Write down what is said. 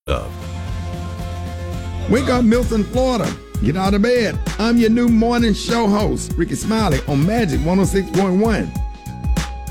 of. Wake up, Milton, Florida. Get out of bed. I'm your new morning show host, Ricky Smiley, on Magic 106.1.